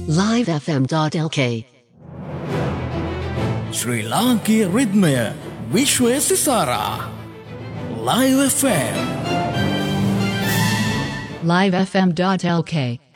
livefm.lk Sri Lanka රිද්මය විශ්වය සිසාරා Live FM livefm.lk